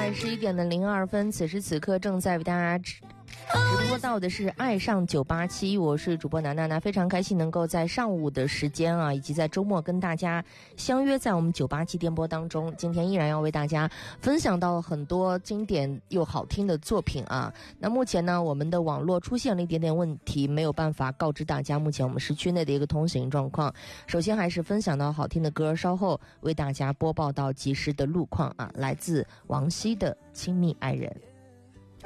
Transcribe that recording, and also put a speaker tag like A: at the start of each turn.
A: 11:02，此时此刻正在为大家直播到的是爱上987，我是主播楠楠，非常开心能够在上午的时间啊，以及在周末跟大家相约在我们987电波当中。今天依然要为大家分享到很多经典又好听的作品啊。那目前呢，我们的网络出现了一点点问题，没有办法告知大家目前我们市区内的一个通行状况。首先还是分享到好听的歌，稍后为大家播报到及时的路况啊，来自王晰的《亲密爱人》。